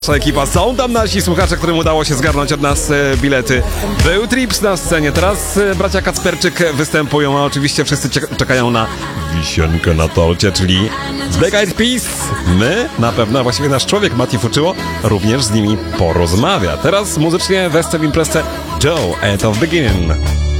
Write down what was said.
Nasza ekipa, są tam nasi słuchacze, którym udało się zgarnąć od nas bilety. Był Trips na scenie, teraz bracia Kacperczyk występują, a oczywiście wszyscy czekają na wisienkę na torcie, czyli Black Eyed Peas. My na pewno, a właściwie nasz człowiek Mati Fuczyło również z nimi porozmawia. Teraz muzycznie wesce w imprezce Joe at the Beginning.